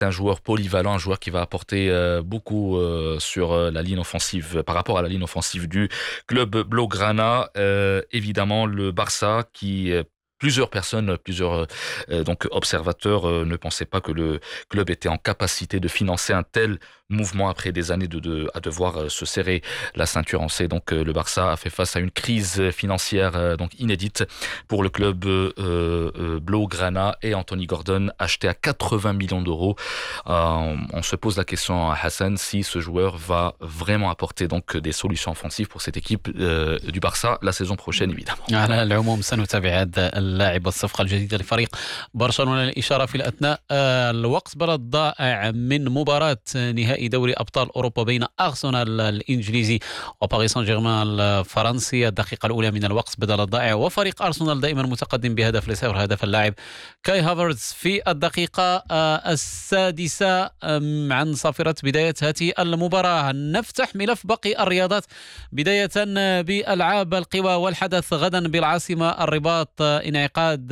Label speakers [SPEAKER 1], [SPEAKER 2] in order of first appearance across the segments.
[SPEAKER 1] un joueur polyvalent, un joueur qui va apporter beaucoup sur la ligne offensive, par rapport à la ligne offensive du club Blaugrana. Évidemment, le Barça qui plusieurs personnes, plusieurs donc observateurs ne pensaient pas que le club était en capacité de financer un tel mouvement après des années à devoir se serrer la ceinture. On sait donc le Barça a fait face à une crise financière donc inédite pour le club Blaugrana, et Anthony Gordon acheté à 80 millions d'euros. On se pose la question à Hassan si ce joueur va vraiment apporter donc des solutions offensives pour cette équipe du Barça la saison prochaine, évidemment.
[SPEAKER 2] على العموم سنتابع هذا اللاعب والصفقة الجديدة لفريق برشلونة. الإشارة في الأثناء الوقت بلد ضائع من مباراة نهائي دوري أبطال أوروبا بين أرسنال الإنجليزي وباريس سان جيرمان الفرنسي. الدقيقة الأولى من الوقت بدل الضائع، وفريق أرسنال دائما متقدم بهدف لصفر. هدف اللاعب كاي هافرتز في الدقيقة السادسة عن صافرة بداية هذه المباراة. نفتح ملف باقي الرياضات بداية بألعاب القوى والحدث غدا بالعاصمة الرباط، انعقاد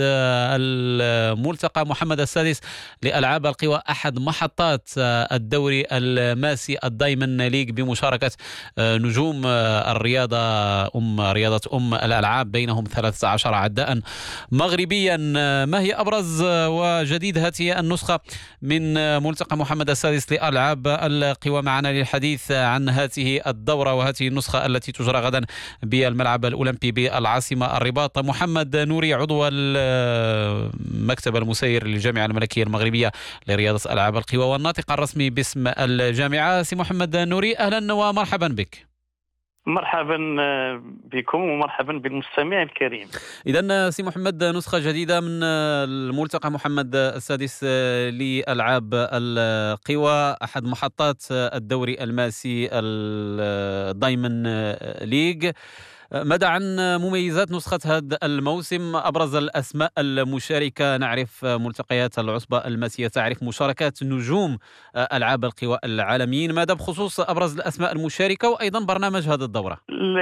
[SPEAKER 2] الملتقى محمد السادس لألعاب القوى، أحد محطات الدوري الماسي الدايمن ليج، بمشاركة نجوم الرياضة رياضة الألعاب، بينهم 13 عداء مغربيا. ما هي أبرز وجديد هذه النسخة من ملتقى محمد السادس لألعاب القوى؟ معنا للحديث عن هذه الدورة وهذه النسخة التي تجرى غدا بالملعب الأولمبي بالعاصمة الرباط، محمد نوري، عضو المكتب المسير للجامعة الملكية المغربية لرياضة ألعاب القوى والناطق الرسمي باسم الجامعة. سي محمد نوري، أهلا ومرحبا بك.
[SPEAKER 3] مرحبا بكم ومرحبا بالمستمع الكريم.
[SPEAKER 2] إذن سي محمد، نسخة جديدة من الملتقى محمد السادس لألعاب القوى، أحد محطات الدوري الماسي الدايمن ليج. ماذا عن مميزات نسخة هذا الموسم؟ أبرز الأسماء المشاركة، نعرف ملتقيات العصبة الماسية تعرف مشاركات نجوم ألعاب القوى العالميين. ماذا بخصوص أبرز الأسماء المشاركة وأيضا برنامج هذه الدورة؟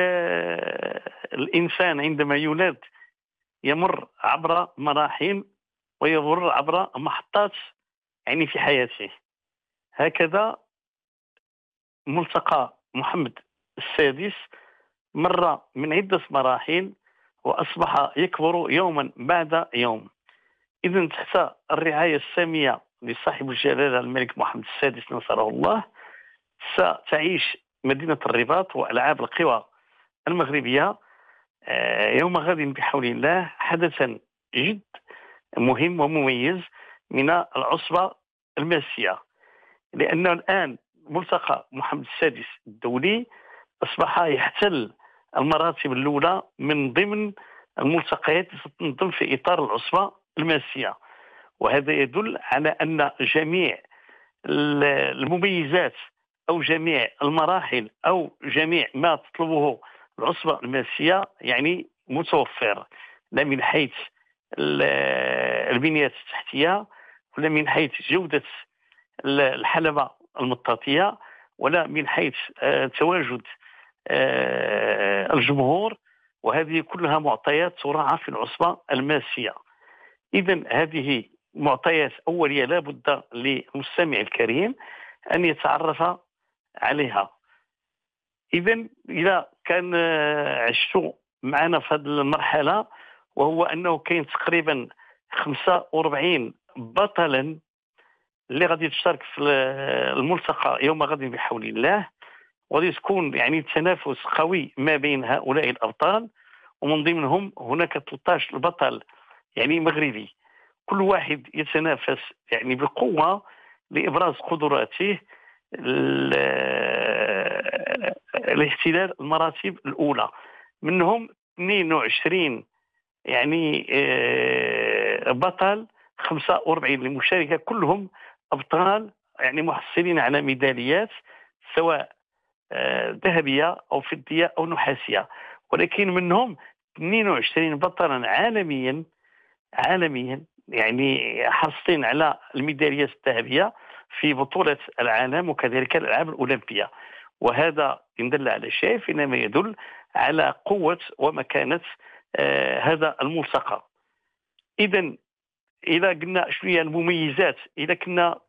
[SPEAKER 3] الإنسان عندما يولد يمر عبر مراحل ويمر عبر محطات يعني في حياته. هكذا ملتقى محمد السادس مر من عدة مراحل وأصبح يكبر يوما بعد يوم. إذن تحت الرعاية السامية لصاحب الجلالة الملك محمد السادس نصره الله، ستعيش مدينة الرباط وألعاب القوى المغربية يوم غد بحول الله حدثا جد مهم ومميز من العصبة الماسية، لأنه الآن ملتقى محمد السادس الدولي أصبح يحتل المراتب الأولى من ضمن الملتقيات التي تنظم في إطار العصبة الماسية. وهذا يدل على أن جميع المميزات أو جميع المراحل أو جميع ما تطلبه العصبة الماسية يعني متوفر، لا من حيث البنيات التحتية ولا من حيث جودة الحلبة المطاطية ولا من حيث تواجد الجمهور، وهذه كلها معطيات تراعى في العصبة الماسية. إذن هذه معطيات أولية لا بد للمستمع الكريم أن يتعرف عليها. إذن إذا كان عشتوا معنا في هذه المرحلة، وهو أنه كاين تقريبا 45 بطلا اللي غادي تشارك في الملتقى يوم غد بحول الله، وغادي تكون يعني تنافس قوي ما بين هؤلاء الأبطال، ومن ضمنهم هناك 13 بطل يعني مغربي، كل واحد يتنافس يعني بقوة لإبراز قدراته لاحتلال المراتب الأولى. منهم 22 يعني بطل، 45 للمشاركة، كلهم أبطال يعني محصلين على ميداليات سواء ذهبية أو فضية أو نحاسية، ولكن منهم 22 بطلا عالميا يعني حاصلين على الميداليات الذهبية في بطولة العالم وكذلك الألعاب الأولمبية. وهذا إن دل على شيء فإنما يدل على قوة ومكانة هذا الملتقى. إذا قلنا شنو هي المميزات، إذا كنا